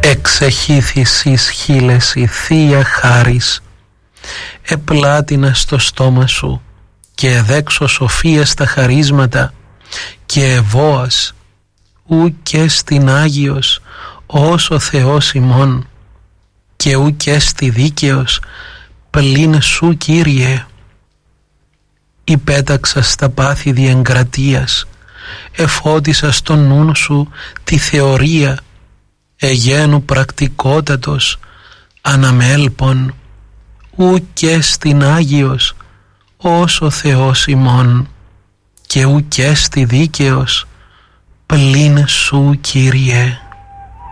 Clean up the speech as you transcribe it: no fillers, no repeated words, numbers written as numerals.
εξεχήθης εις χείλες η Θεία Χάρις, επλάτινα στο στόμα σου και εδέξω σοφία στα χαρίσματα και ευώας ου και στην Άγιος ως ο Θεός ημών και ου και στη δίκαιος πλην σου Κύριε. Υπέταξα στα πάθη διεγκρατείας, εφώτισα στον νου σου τη θεωρία, εγένου πρακτικότατος αναμέλπων ου και στην Άγιος ως ο Θεός ημών και ου και στη δίκαιος πλην σου Κύριε.